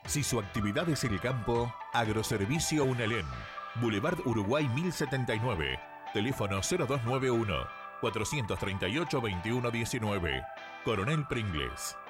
Si su actividad es el campo, Agroservicio Unelén. Boulevard Uruguay 1079. Teléfono 0291 438 2119. Coronel Pringles.